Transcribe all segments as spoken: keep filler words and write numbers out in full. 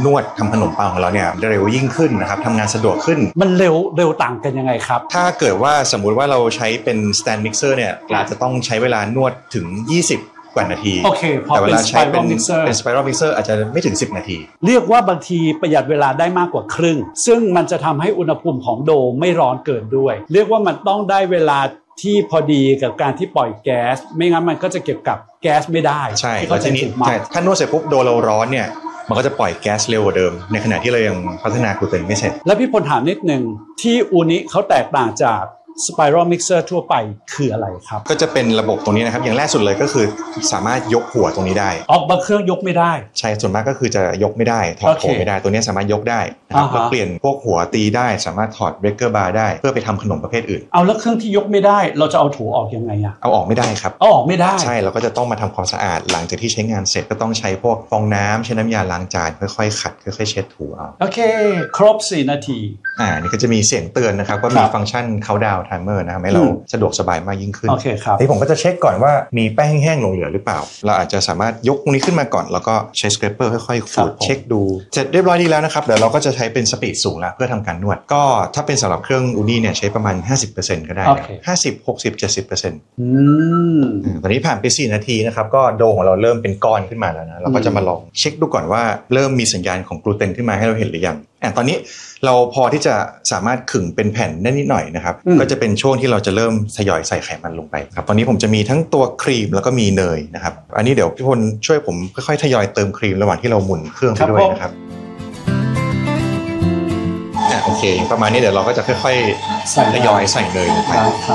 นวดทำขนมปังของเราเนี่ยเร็วยิ่งขึ้นนะครับทำงานสะดวกขึ้นมันเร็วเร็วต่างกันยังไงครับถ้าเกิดว่าสมมุติว่าเราใช้เป็น stand mixer เนี่ยเราจะต้องใช้เวลานวดถึงยี่สิบกว่านาทีโอเคพอเป็น spiral mixer เป็น spiral mixer อาจจะไม่ถึงสิบนาทีเรียกว่าบางทีประหยัดเวลาได้มากกว่าครึ่งซึ่งมันจะทำให้อุณหภูมิของโดไม่ร้อนเกินด้วยเรียกว่ามันต้องได้เวลาที่พอดีกับการที่ปล่อยแก๊สไม่งั้นมันก็จะเก็บกับแก๊สไม่ได้ใช่แล้วทีนี้ถ้านวดเสร็จปุ๊บโดเราร้อนเนี่ยมันก็จะปล่อยแก๊สเร็วกว่าเดิมในขณะที่เรายังพัฒนากลูเตนไม่เสร็จแล้วพี่พลถามนิดนึงที่อูนิเขาแตกต่างจากspiral mixer ทั่วไปคืออะไรครับก็จะเป็นระบบตรงนี้นะครับอย่างแรกสุดเลยก็คือสามารถยกหัวตรงนี้ได้ออกบางเครื่องยกไม่ได้ใช่ส่วนมากก็คือจะยกไม่ได้ถอดหัวไม่ได้ตัวนี้สามารถยกได้นะครับแล้วเปลี่ยนพวกหัวตีได้สามารถถอด breaker bar ได้เพื่อไปทำขนมประเภทอื่นเอาแล้วเครื่องที่ยกไม่ได้เราจะเอาถูออกยังไงอะเอาออกไม่ได้ครับเอาออกไม่ได้ใช่เราก็จะต้องมาทำความสะอาดหลังจากที่ใช้งานเสร็จก็ต้องใช้พวกฟองน้ำใช้น้ำยาล้างจานค่อยๆขัดค่อยๆเช็ดถูเอาโอเคครบสี่นาทีอ่านี่ก็จะมีเสียงเตือนนะครับว่ามีฟังก์ชัน countdown timer นะครับให้เราสะดวกสบายมากยิ่งขึ้นโอเคครับที่ผมก็จะเช็คก่อนว่ามีแป้งแห้งลงเหลือหรือเปล่าเราอาจจะสามารถยกตรงนี้ขึ้นมาก่อนแล้วก็ใช้สครปเปอร์ค่อยๆขูดเช็คดูเสร็จเรียบร้อยดีแล้วนะครับเดี๋ยวเราก็จะใช้เป็นสปีดสูงแล้วเพื่อทำการนวดก็ถ้าเป็นสำหรับเครื่องอูนี่เนี่ยใช้ประมาณ ห้าสิบเปอร์เซ็นต์ ก็ได้ห้าสิบ หกสิบ เจ็ดสิบเปอร์เซ็นต์ อืมตอนนี้ผ่านไปสี่นาทีนะครับก็โดของเราเริ่มเป็นก้อนขึ้นมาแล้วนะเราก็จะมาลองเช็คดูก่อนว่าเริ่มมีสัญญาณของกลูเตนขึ้นมาให้เราเห็นหรือยังอ่ะตอนนี้เราพอที่จะสามารถขึงเป็นแผ่นได้นิดหน่อยนะครับก็จะเป็นช่วงที่เราจะเริ่มทยอยใส่ไขมันลงไปครับตอนนี้ผมจะมีทั้งตัวครีมแล้วก็มีเนยนะครับอันนี้เดี๋ยวพี่พลช่วยผมค่อยๆทยอยเติมครีมระหว่างที่เราหมุนเครื่องไปด้วยนะครับอ่ะโอเคประมาณนี้เดี๋ยวเราก็จะค่อยๆทยอยใส่เนยลงไป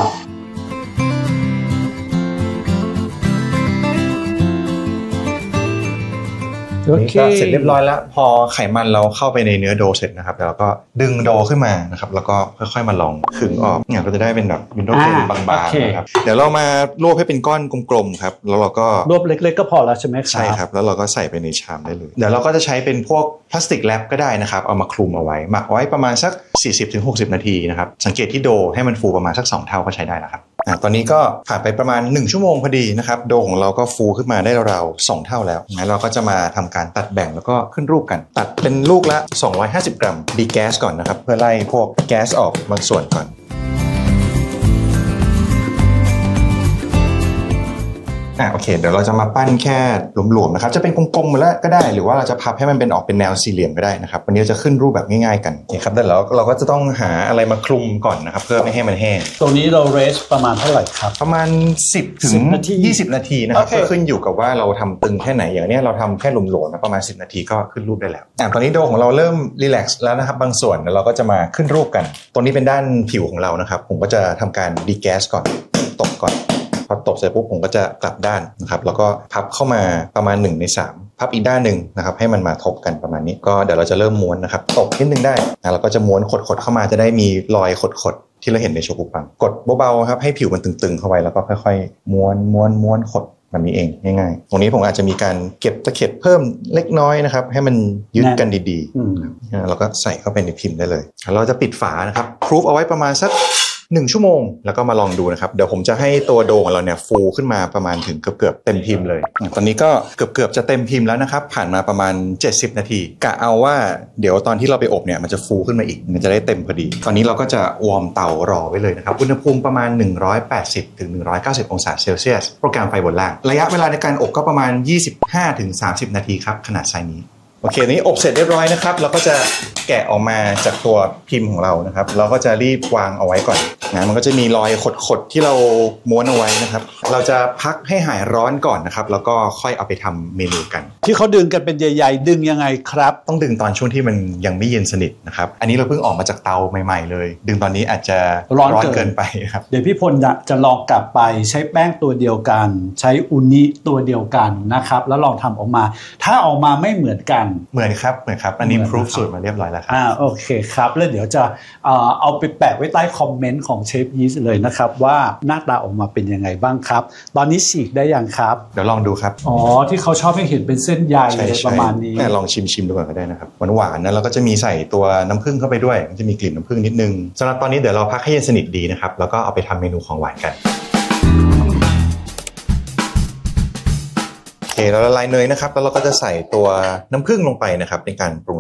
นี่ก็เสร็จเรียบร้อยแล้วพอไขมันเราเข้าไปในเนื้อโดเสร็จนะครับแล้วก็ดึงโดขึ้นมานะครับแล้วก็ค่อยๆมาลองขึงออกเนี่ยก็จะได้เป็นแบบวินโดว์เทนบางๆนะครับเดี๋ยวเรามารวบให้เป็นก้อนกลมๆครับแล้วเราก็รวบเล็กๆก็พอแล้วใช่ไหมครับใช่ครับแล้วเราก็ใส่ไปในชามได้เลยเดี๋ยวเราก็จะใช้เป็นพวกพลาสติกแรปก็ได้นะครับเอามาคลุมเอาไว้หมักไว้ประมาณสัก สี่สิบถึงหกสิบ นาทีนะครับสังเกตที่โดให้มันฟูประมาณสักสองเท่าก็ใช้ได้แล้วครับอ่ะตอนนี้ก็ผ่านไปประมาณหนึ่งชั่วโมงพอดีนะครับโดของเราก็ฟูขึ้นมาได้ราวๆสองเท่าแล้วงั้นเราก็จะมาทำการตัดแบ่งแล้วก็ขึ้นรูปกันตัดเป็นลูกละสองร้อยห้าสิบกรัมดีแก๊สก่อนนะครับเพื่อไล่พวกแก๊สออกบางส่วนก่อนอ่ะโอเคเดี๋ยวเราจะมาปั้นแค่หลวมๆนะครับจะเป็นกลมๆมาแล้วก็ได้หรือว่าเราจะพับให้มันเป็นออกเป็นแนวสี่เหลี่ยมก็ได้นะครับวันนี้จะขึ้นรูปแบบง่ายๆกันนี่ครับเดี๋ยวเราเราก็จะต้องหาอะไรมาคลุมก่อนนะครับเพื่อไม่ให้มันแห้งตัวนี้เราเรสประมาณเท่าไหร่ครับประมาณสิบถึงยี่สิบนาทีนะครับก็ขึ้นอยู่กับว่าเราทำตึงแค่ไหนอย่างนี้เราทำแค่หลวมๆนะประมาณสิบนาทีก็ขึ้นรูปได้แล้วอ่ะตอนนี้โดของเราเริ่มรีแลกซ์แล้วนะครับบางส่วนเราก็จะมาขึ้นรูปกันตรงนี้เป็นด้านผิวของเรานะครับผมก็จะทำการดีแก๊สก่อนตบก่อนพอตบเสร็จปุ๊บผมก็จะกลับด้านนะครับแล้วก็พับเข้ามาประมาณหนึ่งในสามพับอีกด้านหนึ่งนะครับให้มันมาทบกันประมาณนี้ก็เดี๋ยวเราจะเริ่มม้วนนะครับตบนิดนึงได้นะเราก็จะม้วนขดๆเข้ามาจะได้มีรอยขดๆที่เราเห็นในโชกุปังกดเบาๆครับให้ผิวมันตึงๆเข้าไว้แล้วก็ค่อยๆม้วนม้วนม้วนขดแบบนี้เองง่ายๆตรงนี้ผมอาจจะมีการเก็บตะเข็บเพิ่มเล็กน้อยนะครับให้มันยึดกันดีๆเราก็ใส่เข้าไปในพิมพ์ได้เลยเราจะปิดฝานะครับพรูฟเอาไว้ประมาณสักหนึ่งชั่วโมงแล้วก็มาลองดูนะครับเดี๋ยวผมจะให้ตัวโดของเราเนี่ยฟูขึ้นมาประมาณถึงเกือบๆเต็มพิมพ์เลยตอนนี้ก็เกือบๆจะเต็มพิมพ์แล้วนะครับผ่านมาประมาณเจ็ดสิบนาทีกะเอาว่าเดี๋ยวตอนที่เราไปอบเนี่ยมันจะฟูขึ้นมาอีกมันจะได้เต็มพอดีตอนนี้เราก็จะวอร์มเตารอไว้เลยนะครับอุณหภูมิประมาณหนึ่งร้อยแปดสิบถึงหนึ่งร้อยเก้าสิบองศาเซลเซียสโปรแกรมไฟบนล่างระยะเวลาในการอบก็ประมาณ ยี่สิบห้าถึงสามสิบ นาทีครับขนาดไซส์นี้โอเคนี้อบเสร็จเรียบร้อยนะครับเราก็จะแกะออกมาจากตัวพิมพ์ของเรานะครับเราก็จะรีบวางเอาไว้ก่อนนะมันก็จะมีรอยขดๆที่เราม้วนเอาไว้นะครับเราจะพักให้หายร้อนก่อนนะครับแล้วก็ค่อยเอาไปทำเมนูกันที่เขาดึงกันเป็นใหญ่ๆดึงยังไงครับต้องดึงตอนช่วงที่มันยังไม่เย็นสนิทนะครับอันนี้เราเพิ่งออกมาจากเตาใหม่ๆเลยดึงตอนนี้อาจจะร้อนเกินไปครับเดี๋ยวพี่พลจะลองกลับไปใช้แป้งตัวเดียวกันใช้อุนิตัวเดียวกันนะครับแล้วลองทำออกมาถ้าออกมาไม่เหมือนกันเหมือนครับเหมือนครับอันนี้พิสูจสูตรมาเรียบร้อยแล้วครับอ่าโอเคครับแล้วเดี๋ยวจะเอาไปแปะไว้ใต้คอมเมนต์ของเชฟยีสต์เลยนะครับว่าหน้าตาออกมาเป็นยังไงบ้างครับตอนนี้ฉีกได้ยังครับเดี๋ยวลองดูครับอ๋อที่เขาชอบให้เห็นเป็นเส้นใยประมาณนี้ลองชิมชิมดูก่อนก็ได้นะครับหวานๆนะแล้วก็จะมีใส่ตัวน้ำผึ้งเข้าไปด้วยมันจะมีกลิ่นน้ำผึ้งนิดนึงสำหรับตอนนี้เดี๋ยวเราพักให้เย็นสนิทดีนะครับแล้วก็เอาไปทำเมนูของหวานกันโอเคเราละลายเนยนะครับแล้วเราก็จะใส่ตัวน้ำผึ้งลงไปนะครับในการปรุง